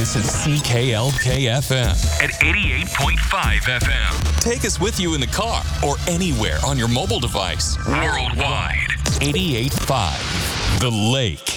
us at CKLK-FM at 88.5 FM. Take us with you in the car or anywhere on your mobile device. Worldwide. 88.5 The Lake.